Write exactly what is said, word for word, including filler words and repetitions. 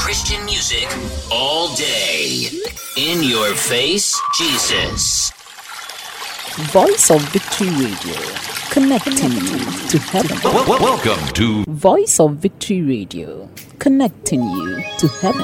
Christian music all day. In your face, Jesus. Voice of Victory Radio, connecting you to heaven. Welcome to Voice of Victory Radio, connecting you to heaven.